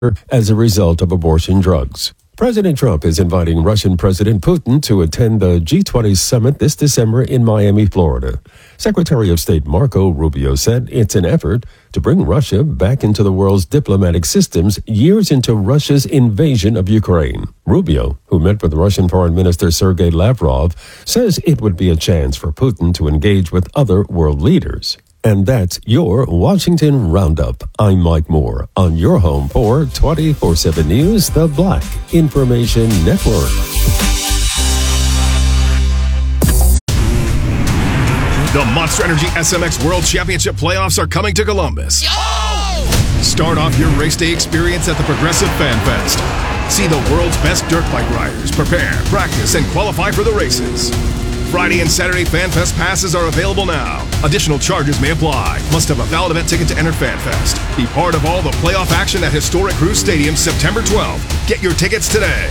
as a result of abortion drugs. President Trump is inviting Russian President Putin to attend the G20 summit this December in Miami, Florida. Secretary of State Marco Rubio said it's an effort to bring Russia back into the world's diplomatic systems years into Russia's invasion of Ukraine. Rubio, who met with Russian Foreign Minister Sergei Lavrov, says it would be a chance for Putin to engage with other world leaders. And that's your Washington Roundup. I'm Mike Moore on your home for 24/7 News, the Black Information Network. The Monster Energy SMX World Championship playoffs are coming to Columbus. Start off your race day experience at the Progressive Fan Fest. See the world's best dirt bike riders prepare, practice, and qualify for the races. Friday and Saturday Fan Fest passes are available now. Additional charges may apply. Must have a valid event ticket to enter Fan Fest. Be part of all the playoff action at Historic Cruise Stadium September 12th. Get your tickets today.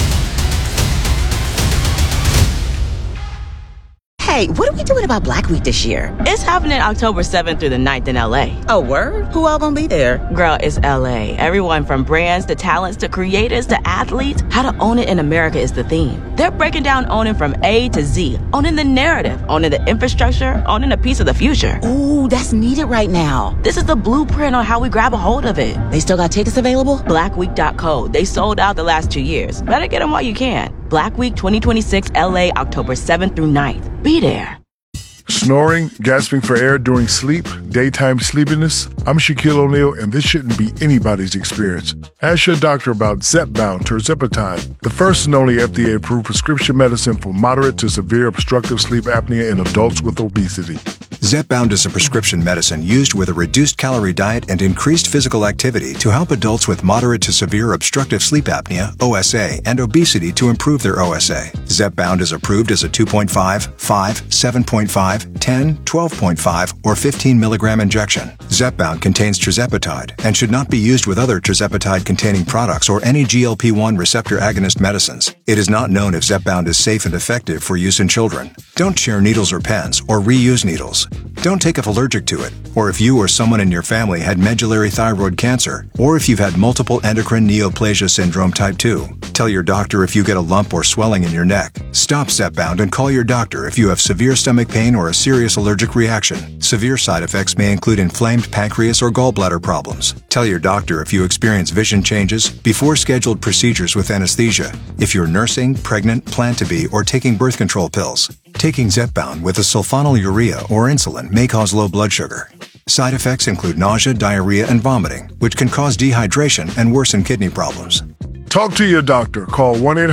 Hey, what are we doing about Black Week this year? It's happening October 7th through the 9th in LA. Oh, word? Who all gonna be there? Girl, it's LA. Everyone from brands to talents to creators to athletes. How to own it in America is the theme. They're breaking down owning from A to Z. Owning the narrative, owning the infrastructure, owning a piece of the future. Ooh, that's needed right now. This is the blueprint on how we grab a hold of it. They still got tickets available? Blackweek.co. They sold out the last 2 years. Better get them while you can. Black Week 2026 LA, October 7th through 9th. Be there. Snoring, gasping for air during sleep, daytime sleepiness? I'm Shaquille O'Neal, and this shouldn't be anybody's experience. Ask your doctor about Zepbound tirzepatide, the first and only FDA-approved prescription medicine for moderate to severe obstructive sleep apnea in adults with obesity. Zepbound is a prescription medicine used with a reduced calorie diet and increased physical activity to help adults with moderate to severe obstructive sleep apnea, OSA, and obesity to improve their OSA. Zepbound is approved as a 2.5, 5, 7.5, 10, 12.5, or 15 milligram injection. Zepbound contains tirzepatide and should not be used with other tirzepatide-containing products or any GLP-1 receptor agonist medicines. It is not known if Zepbound is safe and effective for use in children. Don't share needles or pens or reuse needles. Don't take if allergic to it, or if you or someone in your family had medullary thyroid cancer, or if you've had multiple endocrine neoplasia syndrome type 2. Tell your doctor if you get a lump or swelling in your neck. Stop Zepbound and call your doctor if you have severe stomach pain or a serious allergic reaction. Severe side effects may include inflamed pancreas or gallbladder problems. Tell your doctor if you experience vision changes before scheduled procedures with anesthesia, if you're nursing, pregnant, plan to be, or taking birth control pills. Taking Zepbound with a sulfonylurea or insulin may cause low blood sugar. Side effects include nausea, diarrhea, and vomiting, which can cause dehydration and worsen kidney problems. Talk to your doctor. Call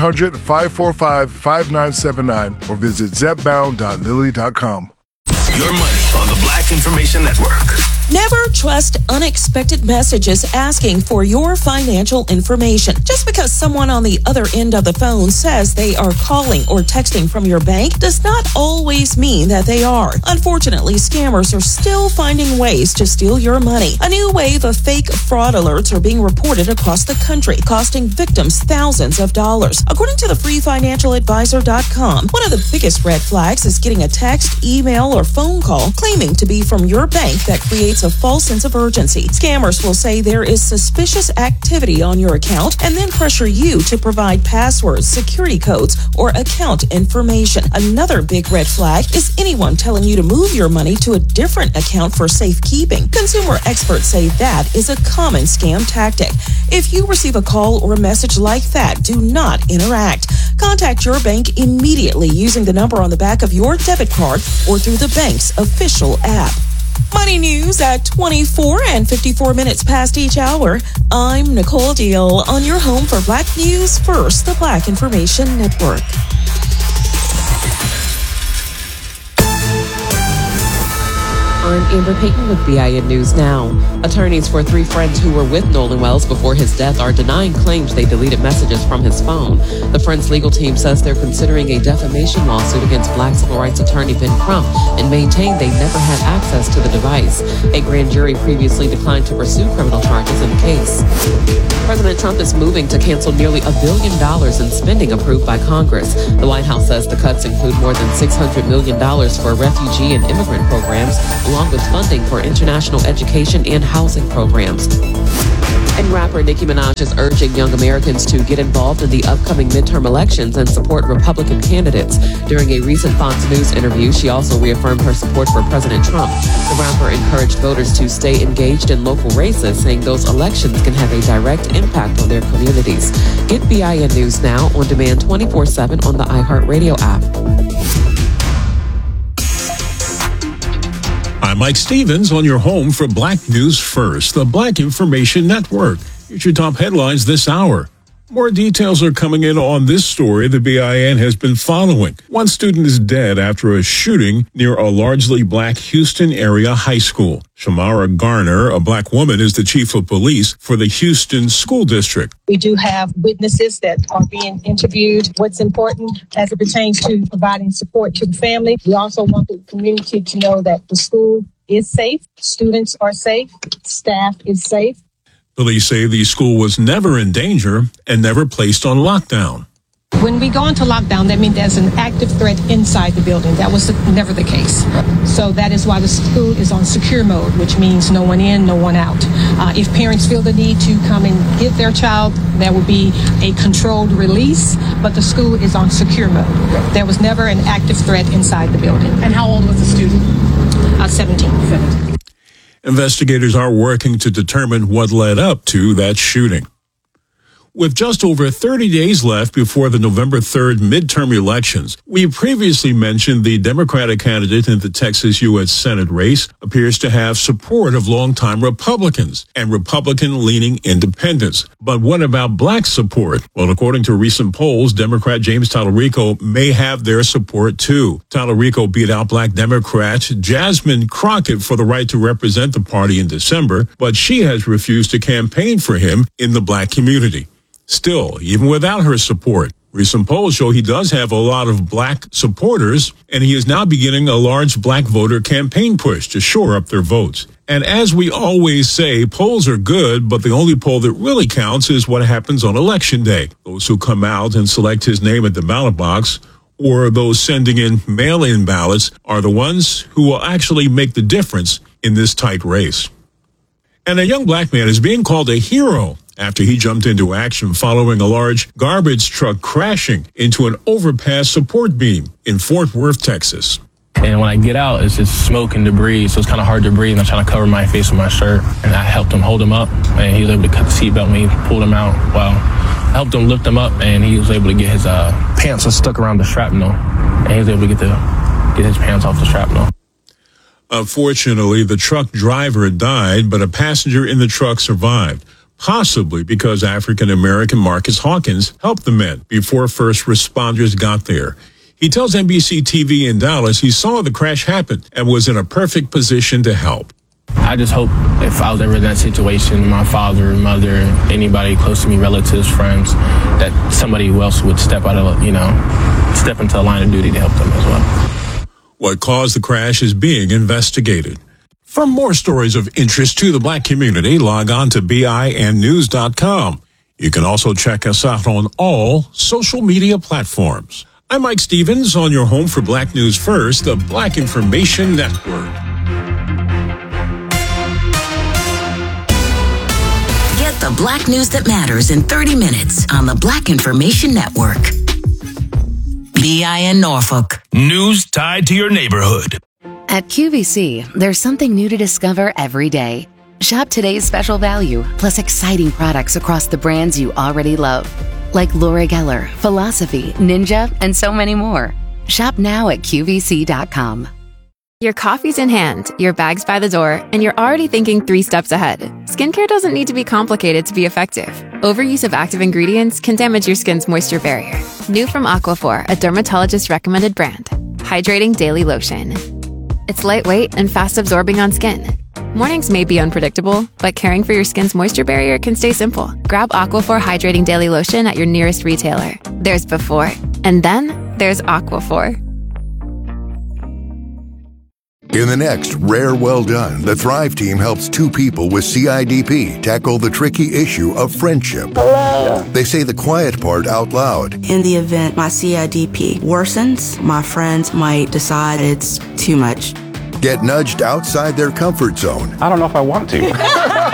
1-800-545-5979 or visit zepbound.lilly.com. Your money on the Black Information Network. Never trust unexpected messages asking for your financial information. Just because someone on the other end of the phone says they are calling or texting from your bank does not always mean that they are. Unfortunately, scammers are still finding ways to steal your money. A new wave of fake fraud alerts are being reported across the country, costing victims thousands of dollars. According to the freefinancialadvisor.com, one of the biggest red flags is getting a text, email, or phone call claiming to be from your bank that creates a false sense of urgency. Scammers will say there is suspicious activity on your account and then pressure you to provide passwords, security codes, or account information. Another big red flag is anyone telling you to move your money to a different account for safekeeping. Consumer experts say that is a common scam tactic. If you receive a call or a message like that, do not interact. Contact your bank immediately using the number on the back of your debit card or through the bank's official app. Money news at 24 and 54 minutes past each hour. I'm Nicole Deal on your home for Black News First, the Black Information Network. I'm Amber Payton with BIN News Now. Attorneys for 3 friends who were with Nolan Wells before his death are denying claims they deleted messages from his phone. The Friends' legal team says they're considering a defamation lawsuit against Black civil rights attorney Ben Crump and maintain they never had access to the device. A grand jury previously declined to pursue criminal charges in the case. President Trump is moving to cancel nearly $1 billion in spending approved by Congress. The White House says the cuts include more than $600 million for refugee and immigrant programs, along with funding for international education and housing programs. And rapper Nicki Minaj is urging young Americans to get involved in the upcoming midterm elections and support Republican candidates. During a recent Fox News interview, she also reaffirmed her support for President Trump. The rapper encouraged voters to stay engaged in local races, saying those elections can have a direct impact on their communities. Get BIN News now on demand 24/7 on the iHeartRadio app. I'm Mike Stevens on your home for Black News First, the Black Information Network. Here's your top headlines this hour. More details are coming in on this story the BIN has been following. One student is dead after a shooting near a largely black Houston area high school. Shamara Garner, a black woman, is the chief of police for the Houston School District. We do have witnesses that are being interviewed. What's important as it pertains to providing support to the family. We also want the community to know that the school is safe, students are safe, staff is safe. Police say the school was never in danger and never placed on lockdown. When we go into lockdown, that means there's an active threat inside the building. That was never the case. So that is why the school is on secure mode, which means no one in, no one out. If parents feel the need to come and get their child, there will be a controlled release, but the school is on secure mode. There was never an active threat inside the building. And how old was the student? 17. Investigators are working to determine what led up to that shooting. With just over 30 days left before the November 3rd midterm elections, we previously mentioned the Democratic candidate in the Texas U.S. Senate race appears to have support of longtime Republicans and Republican-leaning independents. But what about black support? Well, according to recent polls, Democrat James Talarico may have their support too. Talarico beat out black Democrat Jasmine Crockett for the right to represent the party in December, but she has refused to campaign for him in the black community. Still, even without her support, recent polls show he does have a lot of black supporters, and he is now beginning a large black voter campaign push to shore up their votes. And as we always say, polls are good, but the only poll that really counts is what happens on Election Day. Those who come out and select his name at the ballot box, or those sending in mail-in ballots, are the ones who will actually make the difference in this tight race. And a young black man is being called a hero after he jumped into action following a large garbage truck crashing into an overpass support beam in Fort Worth, Texas. And when I get out, it's just smoke and debris, so it's kind of hard to breathe. And I'm trying to cover my face with my shirt, and I helped him hold him up, and he was able to cut the seatbelt when he pulled him out. Well, I helped him lift him up, and he was able to get his pants stuck around the shrapnel, and he was able to get his pants off the shrapnel. Unfortunately, the truck driver died, but a passenger in the truck survived, possibly because African-American Marcus Hawkins helped the men before first responders got there. He tells NBC TV in Dallas he saw the crash happen and was in a perfect position to help. I just hope if I was ever in that situation, my father, mother, anybody close to me, relatives, friends, that somebody else would step into a line of duty to help them as well. What caused the crash is being investigated. For more stories of interest to the black community, log on to BINnews.com. You can also check us out on all social media platforms. I'm Mike Stevens on your home for Black News First, the Black Information Network. Get the black news that matters in 30 minutes on the Black Information Network. BIN Norfolk. News tied to your neighborhood. At QVC, there's something new to discover every day. Shop today's special value, plus exciting products across the brands you already love. Like Laura Geller, Philosophy, Ninja, and so many more. Shop now at QVC.com. Your coffee's in hand, your bag's by the door, and you're already thinking 3 steps ahead. Skincare doesn't need to be complicated to be effective. Overuse of active ingredients can damage your skin's moisture barrier. New from Aquaphor, a dermatologist-recommended brand. Hydrating Daily Lotion. It's lightweight and fast-absorbing on skin. Mornings may be unpredictable, but caring for your skin's moisture barrier can stay simple. Grab Aquaphor Hydrating Daily Lotion at your nearest retailer. There's before, and then there's Aquaphor. In the next Rare Well Done, the Thrive team helps 2 people with CIDP tackle the tricky issue of friendship. Hello. They say the quiet part out loud. In the event my CIDP worsens, my friends might decide it's too much. Get nudged outside their comfort zone. I don't know if I want to.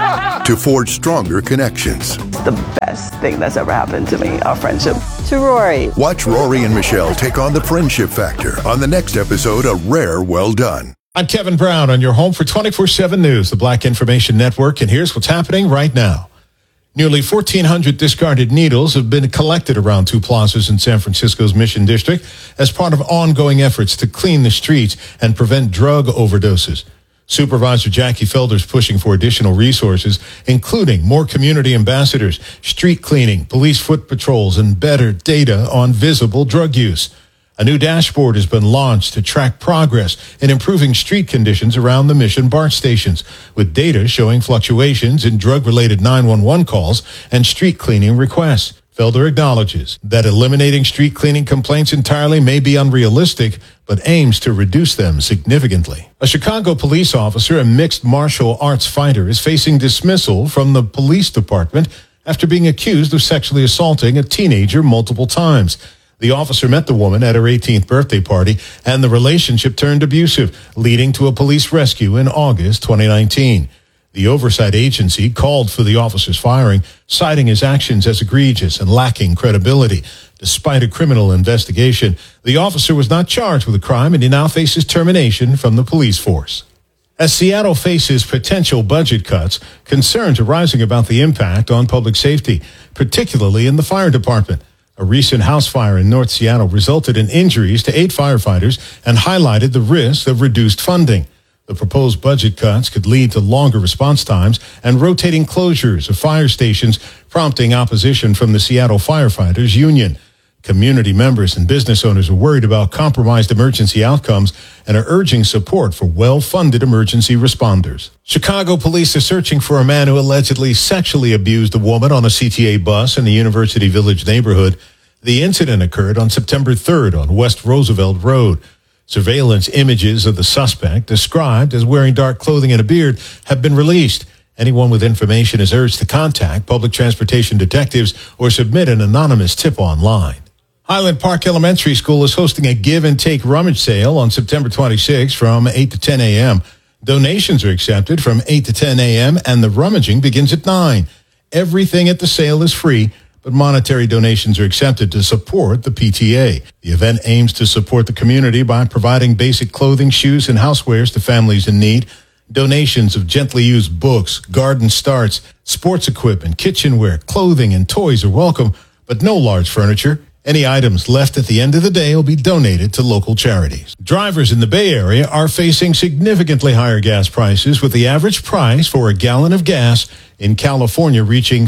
to forge stronger connections. The best thing that's ever happened to me, our friendship. To Rory. Watch Rory and Michelle take on the friendship factor on the next episode of Rare Well Done. I'm Kevin Brown on your home for 24/7 News, the Black Information Network, and here's what's happening right now. Nearly 1,400 discarded needles have been collected around two plazas in San Francisco's Mission District as part of ongoing efforts to clean the streets and prevent drug overdoses. Supervisor Jackie Felder's pushing for additional resources, including more community ambassadors, street cleaning, police foot patrols, and better data on visible drug use. A new dashboard has been launched to track progress in improving street conditions around the Mission BART stations, with data showing fluctuations in drug-related 911 calls and street cleaning requests. Felder acknowledges that eliminating street cleaning complaints entirely may be unrealistic, but aims to reduce them significantly. A Chicago police officer, a mixed martial arts fighter, is facing dismissal from the police department after being accused of sexually assaulting a teenager multiple times. The officer met the woman at her 18th birthday party, and the relationship turned abusive, leading to a police rescue in August 2019. The oversight agency called for the officer's firing, citing his actions as egregious and lacking credibility. Despite a criminal investigation, the officer was not charged with a crime, and he now faces termination from the police force. As Seattle faces potential budget cuts, concerns are rising about the impact on public safety, particularly in the fire department. A recent house fire in North Seattle resulted in injuries to 8 firefighters and highlighted the risk of reduced funding. The proposed budget cuts could lead to longer response times and rotating closures of fire stations, prompting opposition from the Seattle Firefighters Union. Community members and business owners are worried about compromised emergency outcomes and are urging support for well-funded emergency responders. Chicago police are searching for a man who allegedly sexually abused a woman on a CTA bus in the University Village neighborhood. The incident occurred on September 3rd on West Roosevelt Road. Surveillance images of the suspect, described as wearing dark clothing and a beard, have been released. Anyone with information is urged to contact public transportation detectives or submit an anonymous tip online. Highland Park Elementary School is hosting a give and take rummage sale on September 26 from 8 to 10 a.m. Donations are accepted from 8 to 10 a.m. and the rummaging begins at 9. Everything at the sale is free, but monetary donations are accepted to support the PTA. The event aims to support the community by providing basic clothing, shoes, and housewares to families in need. Donations of gently used books, garden starts, sports equipment, kitchenware, clothing, and toys are welcome, but no large furniture. Any items left at the end of the day will be donated to local charities. Drivers in the Bay Area are facing significantly higher gas prices, with the average price for a gallon of gas in California reaching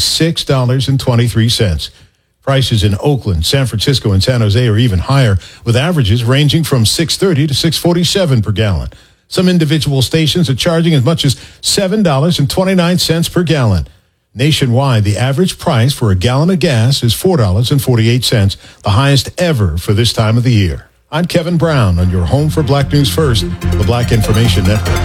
$6.23. Prices in Oakland, San Francisco, and San Jose are even higher, with averages ranging from $6.30 to $6.47 per gallon. Some individual stations are charging as much as $7.29 per gallon. Nationwide, the average price for a gallon of gas is $4.48, the highest ever for this time of the year. I'm Kevin Brown on your home for Black News First, the Black Information Network.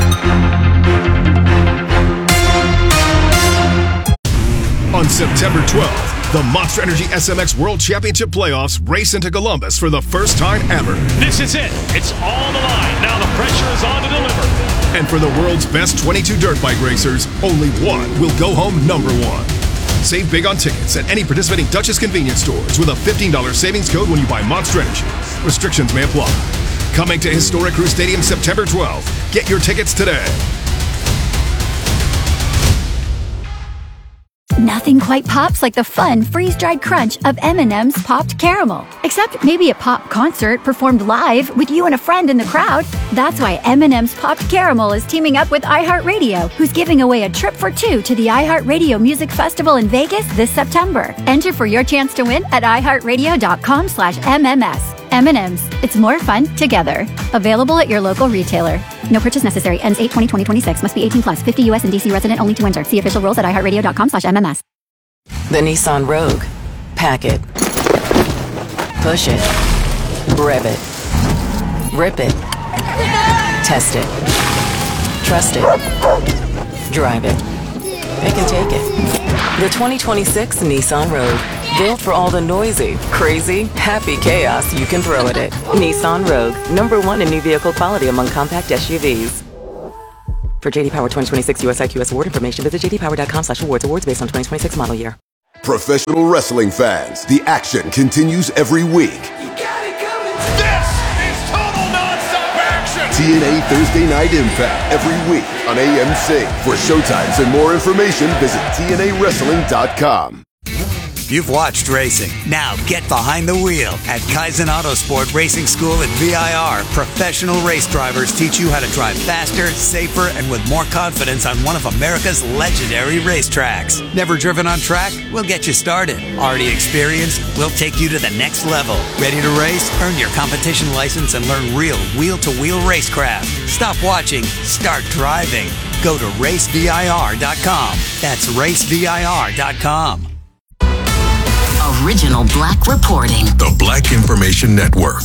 On September 12th, the Monster Energy SMX World Championship Playoffs race into Columbus for the first time ever. This is it. It's all the line. Now the pressure is on to deliver. And for the world's best 22 dirt bike racers, only one will go home number one. Save big on tickets at any participating Duchess convenience stores with a $15 savings code when you buy Monster Energy. Restrictions may apply. Coming to Historic Crew Stadium September 12th. Get your tickets today. Nothing quite pops like the fun freeze-dried crunch of M&M's Popped Caramel. Except maybe a pop concert performed live with you and a friend in the crowd. That's why M&M's Popped Caramel is teaming up with iHeartRadio, who's giving away a trip for 2 to the iHeartRadio Music Festival in Vegas this September. Enter for your chance to win at iHeartRadio.com/MMS. M&M's. It's more fun together. Available at your local retailer. No purchase necessary. Ends 8/20/2026. Must be 18 plus. 50 U.S. and D.C. resident only to enter. See official rules at iHeartRadio.com/MMS. The Nissan Rogue. Pack it. Push it. Rev it. Rip it. Test it. Trust it. Drive it. Pick and take it. The 2026 Nissan Rogue. Built for all the noisy, crazy, happy chaos you can throw at it. Nissan Rogue. #1 in new vehicle quality among compact SUVs. For JD Power 2026 US IQS award information, visit jdpower.com/awards. Awards based on 2026 model year. Professional wrestling fans, the action continues every week. This is total nonstop action. TNA Thursday Night Impact every week on AMC. For showtimes and more information, visit TNAWrestling.com. You've watched racing. Now get behind the wheel. At Kaizen Autosport Racing School at VIR, professional race drivers teach you how to drive faster, safer, and with more confidence on one of America's legendary racetracks. Never driven on track? We'll get you started. Already experienced? We'll take you to the next level. Ready to race? Earn your competition license and learn real wheel-to-wheel racecraft. Stop watching. Start driving. Go to racevir.com. That's racevir.com. Original Black reporting. The Black Information Network.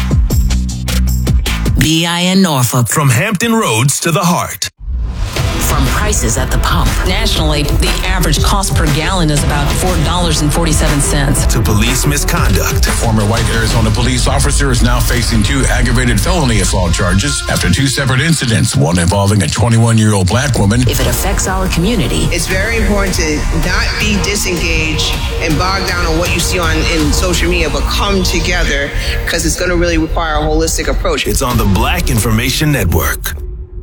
BIN Norfolk. From Hampton Roads to the heart. From prices at the pump. Nationally, the average cost per gallon is about $4.47. To police misconduct. A former white Arizona police officer is now facing 2 aggravated felony assault charges after 2 separate incidents, one involving a 21-year-old black woman. If it affects our community. It's very important to not be disengaged and bogged down on what you see in social media, but come together because it's going to really require a holistic approach. It's on the Black Information Network.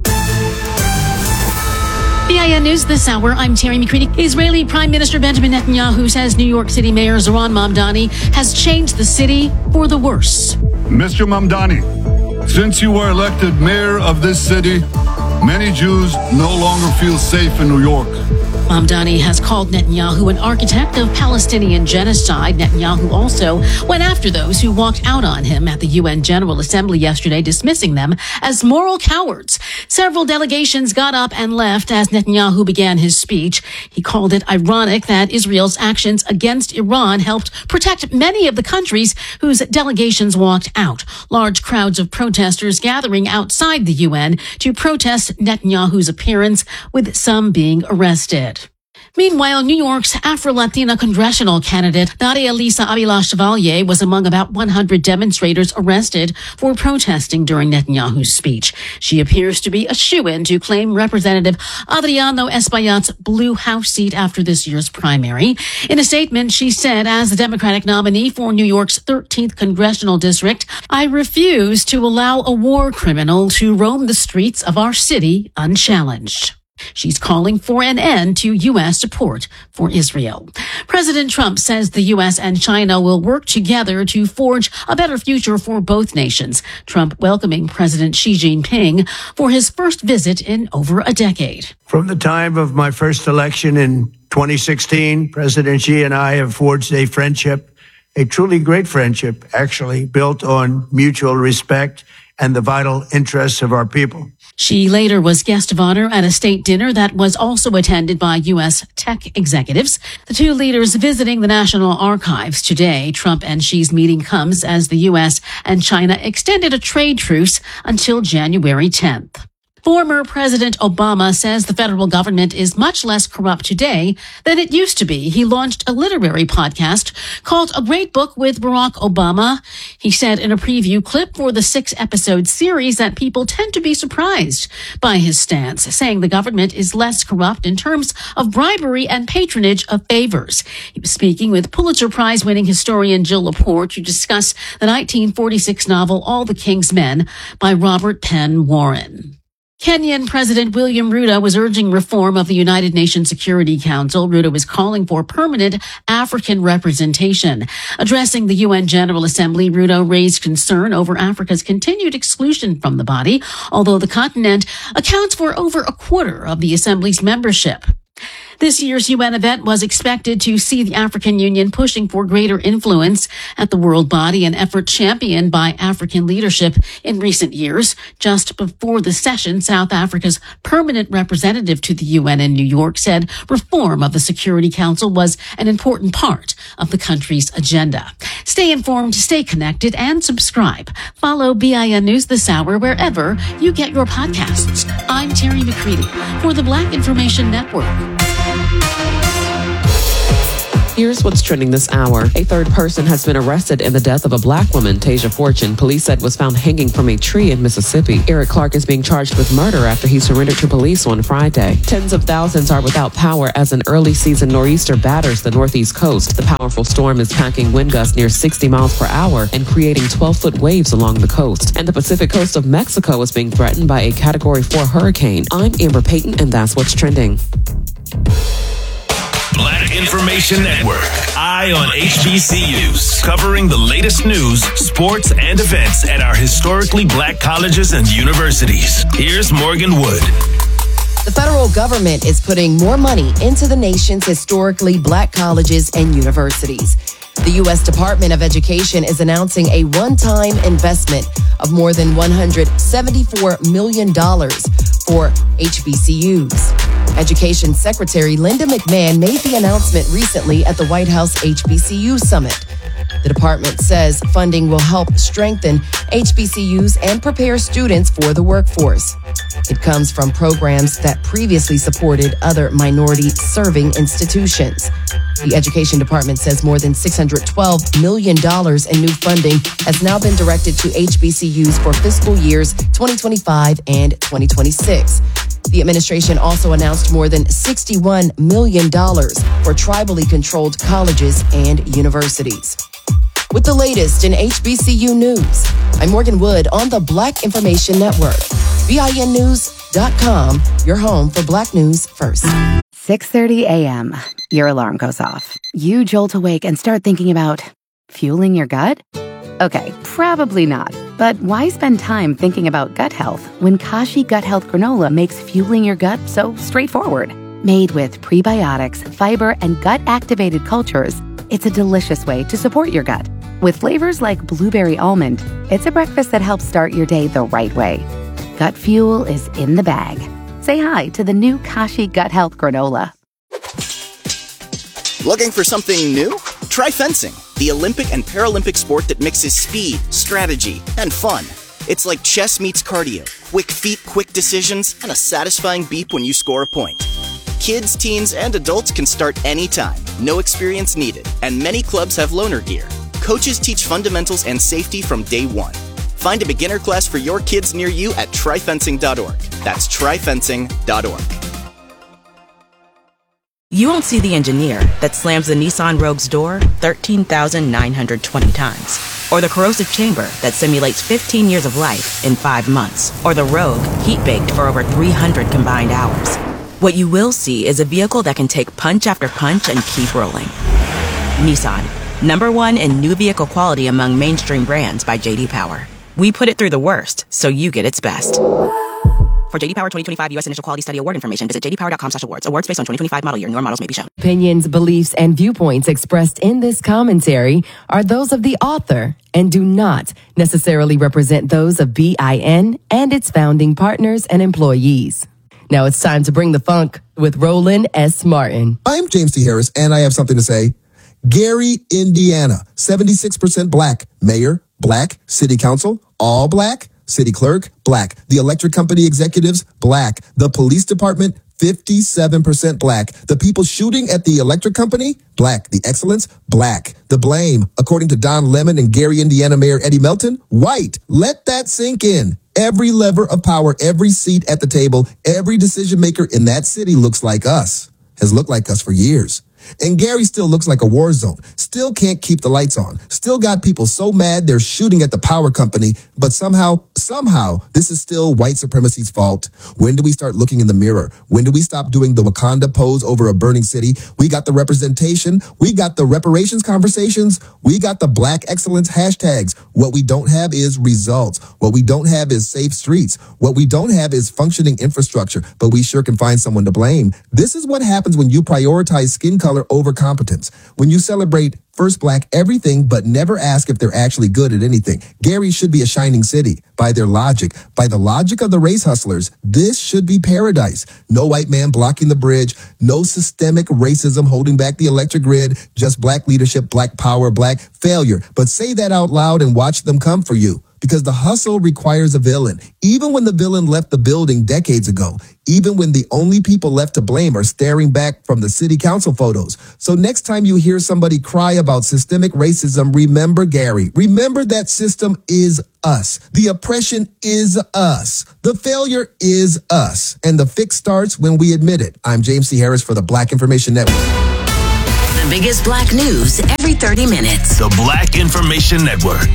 BIN News this hour. I'm Terry McCready. Israeli Prime Minister Benjamin Netanyahu says New York City Mayor Zohran Mamdani has changed the city for the worse. Mr. Mamdani, since you were elected mayor of this city, many Jews no longer feel safe in New York. Mamdani has called Netanyahu an architect of Palestinian genocide. Netanyahu also went after those who walked out on him at the UN General Assembly yesterday, dismissing them as moral cowards. Several delegations got up and left as Netanyahu began his speech. He called it ironic that Israel's actions against Iran helped protect many of the countries whose delegations walked out. Large crowds of protesters gathering outside the UN to protest Netanyahu's appearance, with some being arrested. Meanwhile, New York's Afro-Latina congressional candidate Nadia Lisa Avila Chevalier was among about 100 demonstrators arrested for protesting during Netanyahu's speech. She appears to be a shoo-in to claim Representative Adriano Espaillat's Blue House seat after this year's primary. In a statement, she said, as the Democratic nominee for New York's 13th congressional district, I refuse to allow a war criminal to roam the streets of our city unchallenged. She's calling for an end to U.S. support for Israel. President Trump says the U.S. and China will work together to forge a better future for both nations. Trump welcoming President Xi Jinping for his first visit in over a decade. From the time of my first election in 2016, President Xi and I have forged a friendship, a truly great friendship, actually, built on mutual respect and the vital interests of our people. She later was guest of honor at a state dinner that was also attended by U.S. tech executives. The two leaders visiting the National Archives today. Trump and Xi's meeting comes as the U.S. and China extended a trade truce until January 10th. Former President Obama says the federal government is much less corrupt today than it used to be. He launched a literary podcast called A Great Book with Barack Obama. He said in a preview clip for the 6-episode series that people tend to be surprised by his stance, saying the government is less corrupt in terms of bribery and patronage of favors. He was speaking with Pulitzer Prize-winning historian Jill Lepore to discuss the 1946 novel All the King's Men by Robert Penn Warren. Kenyan President William Ruto was urging reform of the United Nations Security Council. Ruto is calling for permanent African representation. Addressing the UN General Assembly, Ruto raised concern over Africa's continued exclusion from the body, although the continent accounts for over a quarter of the Assembly's membership. This year's UN event was expected to see the African Union pushing for greater influence at the world body, an effort championed by African leadership in recent years. Just before the session, South Africa's permanent representative to the UN in New York said reform of the Security Council was an important part of the country's agenda. Stay informed, stay connected, and subscribe. Follow BIN News this hour wherever you get your podcasts. I'm Terry McCready for the Black Information Network. Here's what's trending this hour. A third person has been arrested in the death of a black woman, Tasia Fortune. Police said was found hanging from a tree in Mississippi. Eric Clark is being charged with murder after he surrendered to police on Friday. Tens of thousands are without power as an early season nor'easter batters the northeast coast. The powerful storm is packing wind gusts near 60 miles per hour and creating 12-foot waves along the coast. And the Pacific coast of Mexico is being threatened by a Category 4 hurricane. I'm Amber Payton, and that's what's trending. Black Information Network. Eye on HBCUs. Covering the latest news, sports, and events at our historically black colleges and universities. Here's Morgan Wood. The federal government is putting more money into the nation's historically black colleges and universities. The U.S. Department of Education is announcing a one-time investment of more than $174 million for HBCUs. Education Secretary Linda McMahon made the announcement recently at the White House HBCU Summit. The department says funding will help strengthen HBCUs and prepare students for the workforce. It comes from programs that previously supported other minority-serving institutions. The Education Department says more than $612 million in new funding has now been directed to HBCUs for fiscal years 2025 and 2026. The administration also announced more than $61 million for tribally controlled colleges and universities. With the latest in HBCU news, I'm Morgan Wood on the Black Information Network. BINnews.com, your home for Black news first. 6:30 a.m. Your alarm goes off. You jolt awake and start thinking about fueling your gut? Okay, probably not. But why spend time thinking about gut health when Kashi Gut Health Granola makes fueling your gut so straightforward? Made with prebiotics, fiber, and gut-activated cultures, it's a delicious way to support your gut. With flavors like blueberry almond, it's a breakfast that helps start your day the right way. Gut fuel is in the bag. Say hi to the new Kashi Gut Health Granola. Looking for something new? Try fencing, the Olympic and Paralympic sport that mixes speed, strategy, and fun. It's like chess meets cardio. Quick feet, quick decisions, and a satisfying beep when you score a point. Kids, teens, and adults can start anytime. No experience needed. And many clubs have loaner gear. Coaches teach fundamentals and safety from day one. Find a beginner class for your kids near you at tryfencing.org. That's tryfencing.org. You won't see the engineer that slams the Nissan Rogue's door 13,920 times. Or the corrosive chamber that simulates 15 years of life in 5 months. Or the Rogue heat-baked for over 300 combined hours. What you will see is a vehicle that can take punch after punch and keep rolling. Nissan, #1 in new vehicle quality among mainstream brands by J.D. Power. We put it through the worst, so you get its best. For J.D. Power 2025 U.S. Initial Quality Study Award information, visit jdpower.com/awards. Awards based on 2025 model year. Newer models may be shown. Opinions, beliefs, and viewpoints expressed in this commentary are those of the author and do not necessarily represent those of BIN and its founding partners and employees. Now it's time to bring the funk with Roland S. Martin. I'm James T. Harris, and I have something to say. Gary, Indiana, 76% black. Mayor, black. City council, all black. City clerk, black. The electric company executives, black. The police department, 57% black. The people shooting at the electric company, black. The excellence, black. The blame, according to Don Lemon and Gary, Indiana Mayor Eddie Melton, white. Let that sink in. Every lever of power, every seat at the table, every decision maker in that city looks like us, has looked like us for years. And Gary still looks like a war zone, still can't keep the lights on, still got people so mad they're shooting at the power company, but somehow, this is still white supremacy's fault. When do we start looking in the mirror? When do we stop doing the Wakanda pose over a burning city? We got the representation, we got the reparations conversations, we got the black excellence hashtags. What we don't have is results. What we don't have is safe streets. What we don't have is functioning infrastructure, but we sure can find someone to blame. This is what happens when you prioritize skin color over competence. When you celebrate first black everything, but never ask if they're actually good at anything. Gary should be a shining city. By their logic, by the logic of the race hustlers, this should be paradise. No white man blocking the bridge, no systemic racism holding back the electric grid, just black leadership, black power, black failure. But say that out loud and watch them come for you. because the hustle requires a villain. Even when the villain left the building decades ago, even when the only people left to blame are staring back from the city council photos. So next time you hear somebody cry about systemic racism, remember Gary. Remember that system is us. The oppression is us. The failure is us. And the fix starts when we admit it. I'm James C. Harris for the Black Information Network. The biggest black news every 30 minutes. The Black Information Network.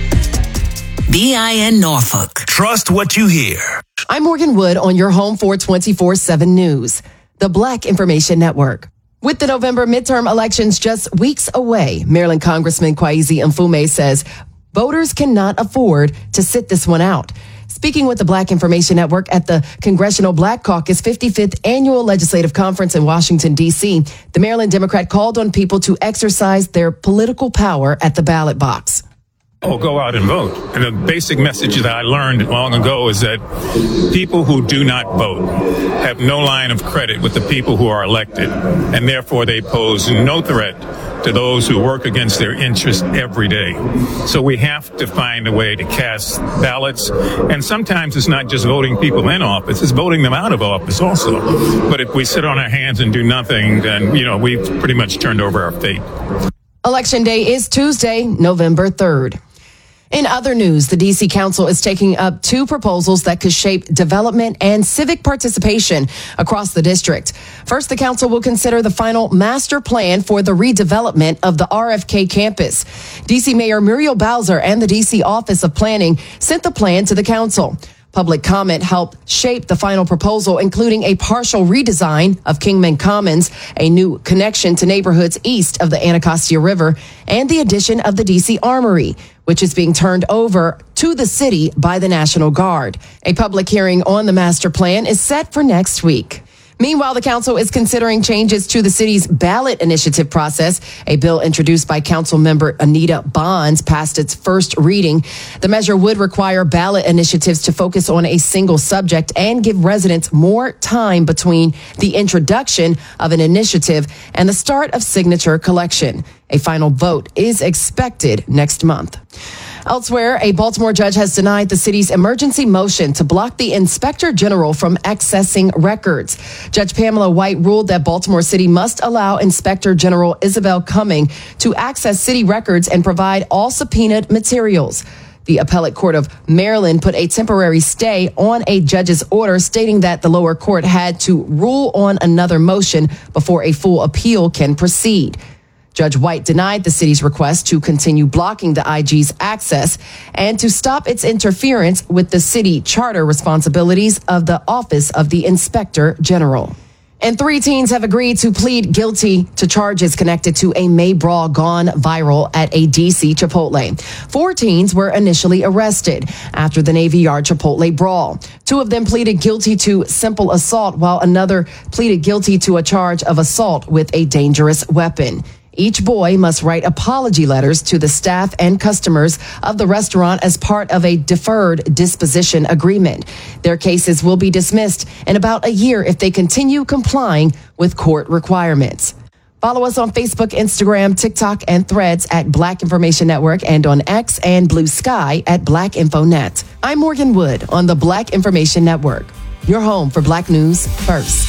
BIN Norfolk. Trust what you hear. I'm Morgan Wood on your home for 24/7 News. The Black Information Network. With the November midterm elections just weeks away, Maryland Congressman Kweisi Mfume says voters cannot afford to sit this one out. Speaking with the Black Information Network at the Congressional Black Caucus 55th Annual Legislative Conference in Washington, D.C., the Maryland Democrat called on people to exercise their political power at the ballot box. Or go out and vote. And the basic message that I learned long ago is that people who do not vote have no line of credit with the people who are elected, and therefore they pose no threat to those who work against their interests every day. So we have to find a way to cast ballots, and sometimes it's not just voting people in office, it's voting them out of office also. But if we sit on our hands and do nothing, then, we've pretty much turned over our fate. Election Day is Tuesday, November 3rd. In other news, the D.C. Council is taking up two proposals that could shape development and civic participation across the district. First, the council will consider the final master plan for the redevelopment of the RFK campus. D.C. Mayor Muriel Bowser and the D.C. Office of Planning sent the plan to the council. Public comment helped shape the final proposal, including a partial redesign of Kingman Commons, a new connection to neighborhoods east of the Anacostia River, and the addition of the D.C. Armory, which is being turned over to the city by the National Guard. A public hearing on the master plan is set for next week. Meanwhile, the council is considering changes to the city's ballot initiative process. A bill introduced by council member Anita Bonds passed its first reading. The measure would require ballot initiatives to focus on a single subject and give residents more time between the introduction of an initiative and the start of signature collection. A final vote is expected next month. Elsewhere, a Baltimore judge has denied the city's emergency motion to block the inspector general from accessing records. Judge Pamela White ruled that Baltimore City must allow Inspector General Isabel Cumming to access city records and provide all subpoenaed materials. The Appellate Court of Maryland put a temporary stay on a judge's order, stating that the lower court had to rule on another motion before a full appeal can proceed. Judge White denied the city's request to continue blocking the IG's access and to stop its interference with the city charter responsibilities of the Office of the Inspector General. And 3 teens have agreed to plead guilty to charges connected to a May brawl gone viral at a D.C. Chipotle. 4 teens were initially arrested after the Navy Yard Chipotle brawl. 2 of them pleaded guilty to simple assault, while another pleaded guilty to a charge of assault with a dangerous weapon. Each boy must write apology letters to the staff and customers of the restaurant as part of a deferred disposition agreement. Their cases will be dismissed in about a year if they continue complying with court requirements. Follow us on Facebook, Instagram, TikTok, and Threads at Black Information Network, and on X and Blue Sky at Black InfoNet. I'm Morgan Wood on the Black Information Network, your home for Black news first.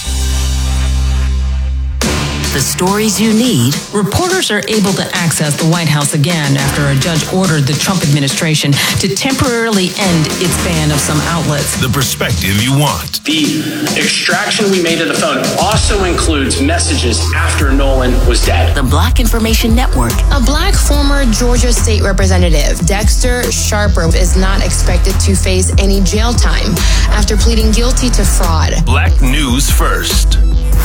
The stories you need. Reporters are able to access the White House again after a judge ordered the Trump administration to temporarily end its ban of some outlets. The perspective you want. The extraction we made of the phone also includes messages after Nolan was dead. The Black Information Network. A Black former Georgia state representative, Dexter Sharper, is not expected to face any jail time after pleading guilty to fraud. Black news first.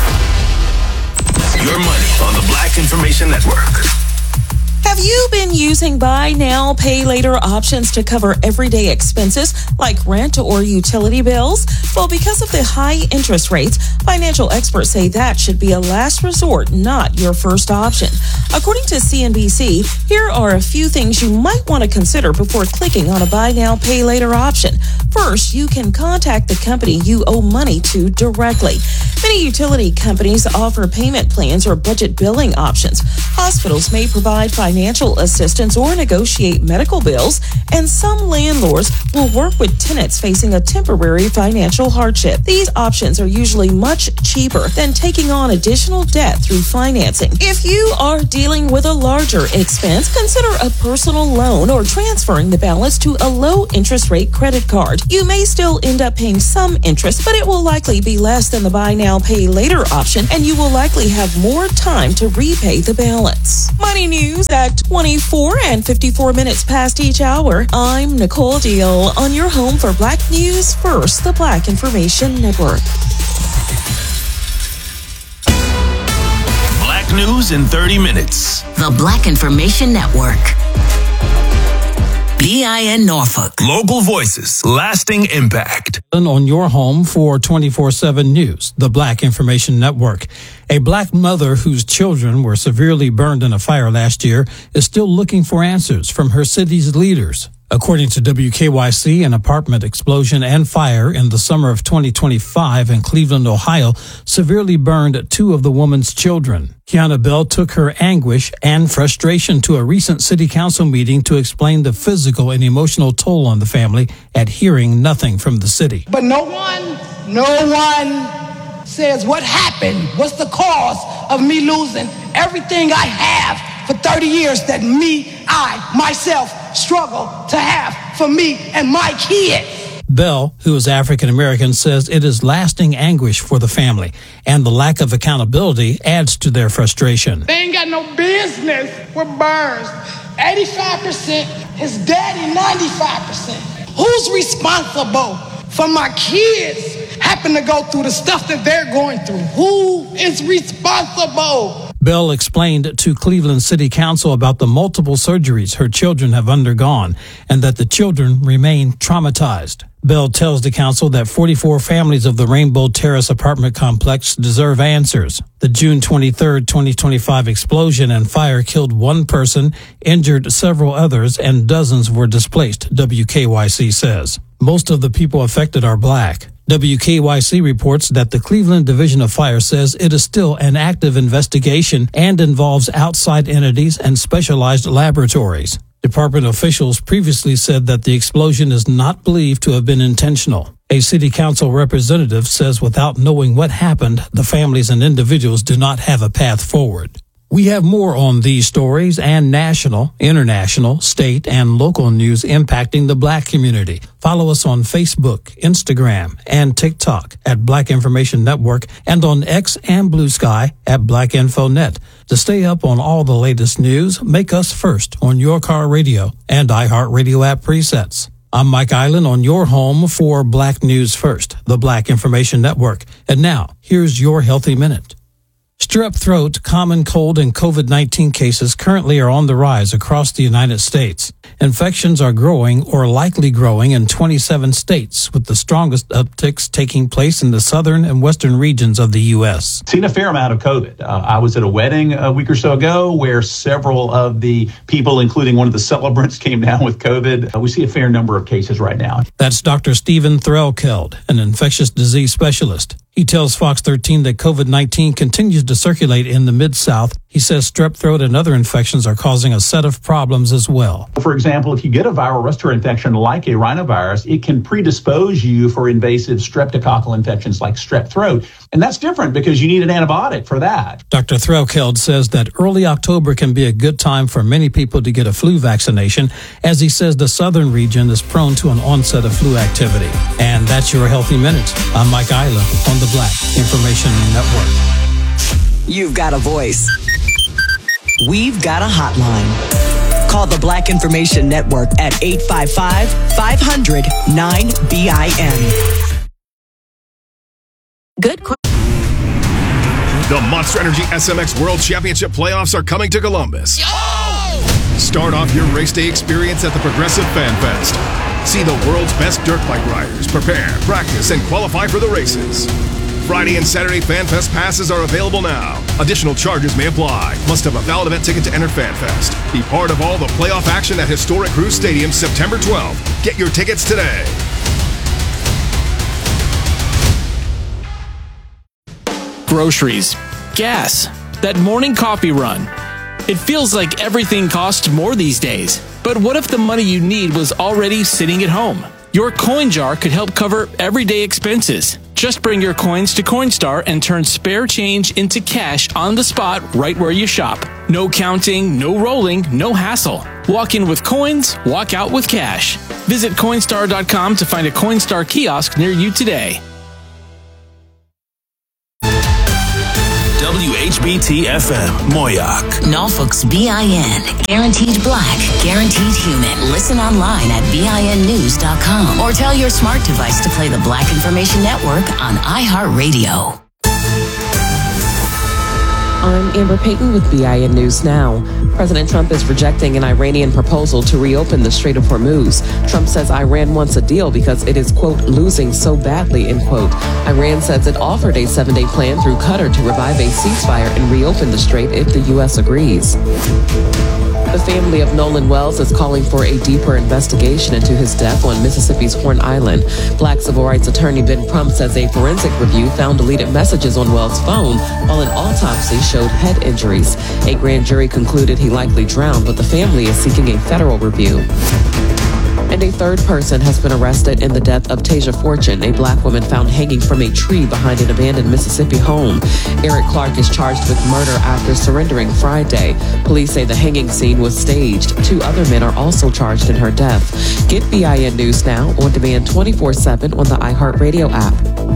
Your money on the Black Information Network. Have you been using buy now, pay later options to cover everyday expenses like rent or utility bills? Well, because of the high interest rates, financial experts say that should be a last resort, not your first option. According to CNBC, here are a few things you might want to consider before clicking on a buy now, pay later option. First, you can contact the company you owe money to directly. Many utility companies offer payment plans or budget billing options. Hospitals may provide financial assistance or negotiate medical bills, and some landlords will work with tenants facing a temporary financial hardship. These options are usually much cheaper than taking on additional debt through financing. If you are dealing with a larger expense, consider a personal loan or transferring the balance to a low interest rate credit card. You may still end up paying some interest, but it will likely be less than the buy now, pay later option, and you will likely have more time to repay the balance. Money news at 24 and 54 minutes past each hour. I'm Nicole Deal on your home for Black News First, the Black Information Network. Black News in 30 minutes. The Black Information Network. BIN Norfolk. Local voices, lasting impact. On your home for 24/7 News, the Black Information Network. A black mother whose children were severely burned in a fire last year is still looking for answers from her city's leaders. According to WKYC, an apartment explosion and fire in the summer of 2025 in Cleveland, Ohio, severely burned two of the woman's children. Kiana Bell took her anguish and frustration to a recent city council meeting to explain the physical and emotional toll on the family at hearing nothing from the city. But no one says what happened, what's the cause of me losing everything I have for 30 years that myself struggle to have for me and my kids. Bell, who is African American, says it is lasting anguish for the family, and the lack of accountability adds to their frustration. They ain't got no business with burns. 85%, his daddy 95%. Who's responsible for my kids happen to go through the stuff that they're going through? Who is responsible? Bell explained to Cleveland City Council about the multiple surgeries her children have undergone and that the children remain traumatized. Bell tells the council that 44 families of the Rainbow Terrace apartment complex deserve answers. The June 23, 2025 explosion and fire killed one person, injured several others, and dozens were displaced, WKYC says. Most of the people affected are black. WKYC reports that the Cleveland Division of Fire says it is still an active investigation and involves outside entities and specialized laboratories. Department officials previously said that the explosion is not believed to have been intentional. A city council representative says without knowing what happened, the families and individuals do not have a path forward. We have more on these stories and national, international, state, and local news impacting the black community. Follow us on Facebook, Instagram, and TikTok at Black Information Network and on X and Blue Sky at Black InfoNet. To stay up on all the latest news, make us first on your car radio and iHeartRadio app presets. I'm Mike Island on your home for Black News First, the Black Information Network. And now, here's your Healthy Minute. Strep throat, common cold, and COVID-19 cases currently are on the rise across the United States. Infections are growing or likely growing in 27 states, with the strongest upticks taking place in the southern and western regions of the U.S. Seen a fair amount of COVID. I was at a wedding a week or so ago where several of the people, including one of the celebrants, came down with COVID. We see a fair number of cases right now. That's Dr. Stephen Threlkeld, an infectious disease specialist. He tells Fox 13 that COVID-19 continues to circulate in the Mid-South. He says strep throat and other infections are causing a set of problems as well. For example, if you get a viral respiratory infection like a rhinovirus, it can predispose you for invasive streptococcal infections like strep throat. And that's different because you need an antibiotic for that. Dr. Threlkeld says that early October can be a good time for many people to get a flu vaccination, as he says the southern region is prone to an onset of flu activity. And that's your Healthy Minute. I'm Mike Isla on the Black Information Network. You've got a voice. We've got a hotline. Call the Black Information Network at 855-500-9BIN. Good. The Monster Energy SMX World Championship playoffs are coming to Columbus. Start off your race day experience at the Progressive Fan Fest. See the world's best dirt bike riders prepare, practice, and qualify for the races. Friday and Saturday Fan Fest passes are available now. Additional charges may apply. Must have a valid event ticket to enter Fan Fest. Be part of all the playoff action at Historic Cruise Stadium September 12th. Get your tickets today. groceries, gas, that morning coffee run. It feels like everything costs more these days. But what if the money you need was already sitting at home? Your coin jar could help cover everyday expenses. Just bring your coins to Coinstar and turn spare change into cash on the spot right where you shop. No counting, no rolling, no hassle. Walk in with coins, walk out with cash. Visit Coinstar.com to find a Coinstar kiosk near you today. WHBT-FM, Moyoc. Norfolk's BIN. Guaranteed black, guaranteed human. Listen online at BINnews.com or tell your smart device to play the Black Information Network on iHeartRadio. I'm Amber Payton with BIN News Now. President Trump is rejecting an Iranian proposal to reopen the Strait of Hormuz. Trump says Iran wants a deal because it is, quote, losing so badly, end quote. Iran says it offered a 7-day plan through Qatar to revive a ceasefire and reopen the strait if the U.S. agrees. The family of Nolan Wells is calling for a deeper investigation into his death on Mississippi's Horn Island. Black civil rights attorney Ben Crump says a forensic review found deleted messages on Wells' phone, while an autopsy showed head injuries. A grand jury concluded he likely drowned, but the family is seeking a federal review. And a third person has been arrested in the death of Tasia Fortune, a black woman found hanging from a tree behind an abandoned Mississippi home. Eric Clark is charged with murder after surrendering Friday. Police say the hanging scene was staged. 2 other men are also charged in her death. Get BIN News Now on demand 24/7 on the iHeartRadio app.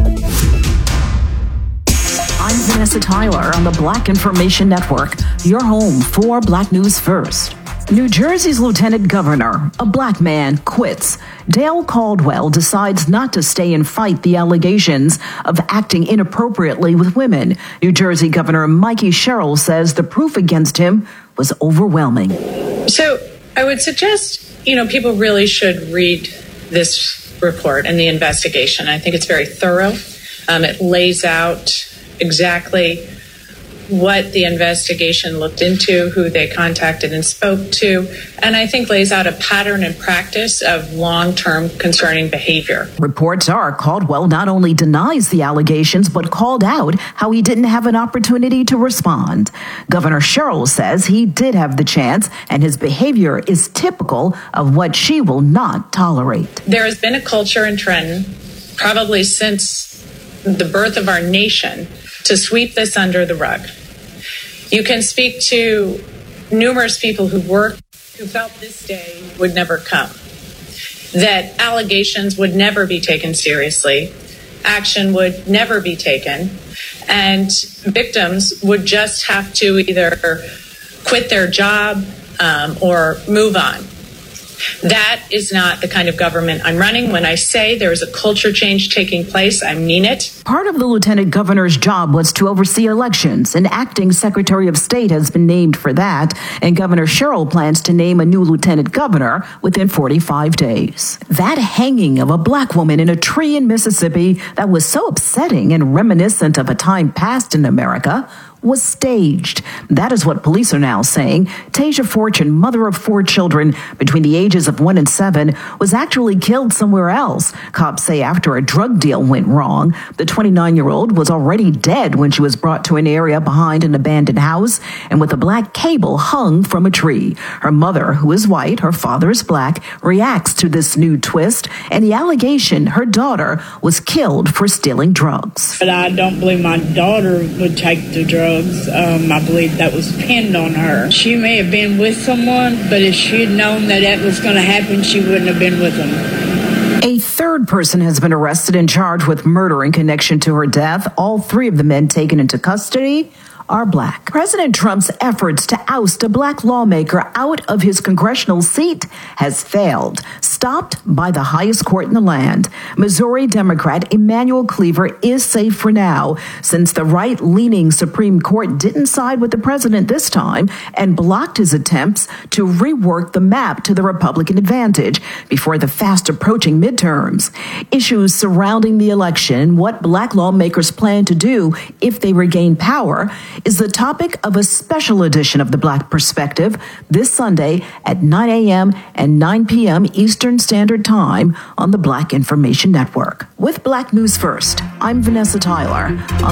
I'm Vanessa Tyler on the Black Information Network, your home for Black News First. New Jersey's lieutenant governor, a black man, quits. Dale Caldwell decides not to stay and fight the allegations of acting inappropriately with women. New Jersey Governor Mikey Sherrill says the proof against him was overwhelming. So I would suggest, people really should read this report and the investigation. I think it's very thorough. It lays out exactly what the investigation looked into, who they contacted and spoke to, and I think lays out a pattern and practice of long-term concerning behavior. Reports are Caldwell not only denies the allegations, but called out how he didn't have an opportunity to respond. Governor Sherrill says he did have the chance, and his behavior is typical of what she will not tolerate. There has been a culture in Trenton, probably since the birth of our nation, to sweep this under the rug. You can speak to numerous people who felt this day would never come, that allegations would never be taken seriously, action would never be taken, and victims would just have to either quit their job or move on. That is not the kind of government I'm running. When I say there is a culture change taking place, I mean it. Part of the lieutenant governor's job was to oversee elections. An acting secretary of state has been named for that, and Governor Sherrill plans to name a new lieutenant governor within 45 days. That hanging of a black woman in a tree in Mississippi that was so upsetting and reminiscent of a time past in America was staged. That is what police are now saying. Tasia Fortune, mother of 4 children between the ages of 1 and 7, was actually killed somewhere else. Cops say after a drug deal went wrong. The 29-year-old was already dead when she was brought to an area behind an abandoned house and with a black cable hung from a tree. Her mother, who is white, her father is black, reacts to this new twist and the allegation her daughter was killed for stealing drugs. But I don't believe my daughter would take the drugs. I believe that was pinned on her. She may have been with someone, but if she had known that was going to happen, she wouldn't have been with them. A third person has been arrested and charged with murder in connection to her death. All 3 of the men taken into custody are black. President Trump's efforts to oust a black lawmaker out of his congressional seat has failed, stopped by the highest court in the land. Missouri Democrat Emanuel Cleaver is safe for now, since the right-leaning Supreme Court didn't side with the president this time and blocked his attempts to rework the map to the Republican advantage before the fast-approaching midterms. Issues surrounding the election and what black lawmakers plan to do if they regain power is the topic of a special edition of The Black Perspective this Sunday at 9 a.m. and 9 p.m. Eastern Standard Time on the Black Information Network. With Black News First, I'm Vanessa Tyler on